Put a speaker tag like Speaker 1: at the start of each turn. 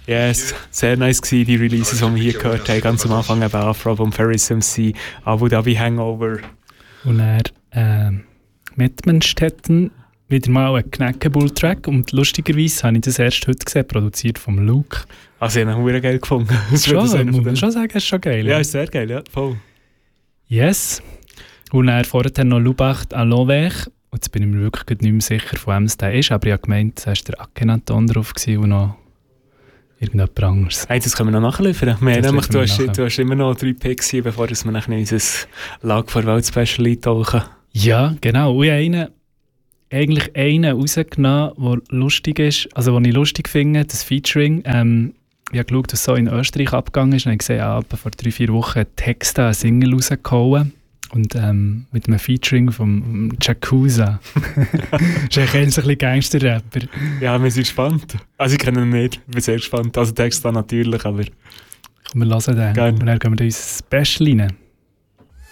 Speaker 1: Ja, yes, sehr nice gewesen, die Releases, die wir hier gehört haben. Ganz am Anfang eben Afro und Ferris MC, Abu Dhabi Hangover.
Speaker 2: Und dann Mettmanstetten, wieder mal ein Knäckebull-Track. Und lustigerweise habe ich das erst heute gesehen, produziert vom Luke.
Speaker 1: Also ich habe ihn geil gefunden.
Speaker 2: Schon, muss man schon sagen, ist schon geil.
Speaker 1: Ja, ist sehr geil, ja, voll.
Speaker 2: Yes. Und dann vorher noch Lubacht à l'Envers. Und jetzt bin ich mir wirklich nicht mehr sicher, von wem es der ist. Aber ich habe gemeint, da war der Akhenaton drauf und noch irgendjemand anderes.
Speaker 1: Hey, das können wir noch nachliefern. Du hast immer noch 3 Picks hier, bevor wir nachher in unser Lag vor Welt Special eintauchen.
Speaker 2: Ja, genau. Und ich habe eigentlich einen rausgenommen, der lustig ist, also den ich lustig finde, das Featuring. Ich habe geschaut, was so in Österreich abgegangen ist und habe gesehen, vor 3-4 Wochen hat Texta eine Single rausgehauen. Und mit einem Featuring vom Jakuza. Das ist eigentlich ein bisschen Gangster-Rapper.
Speaker 1: Ja, wir sind gespannt. Also ich kenne ihn nicht, ich bin sehr gespannt. Also Texta natürlich, aber...
Speaker 2: Wir hören den.
Speaker 1: Gerne.
Speaker 2: Und dann gehen wir in unser Special rein.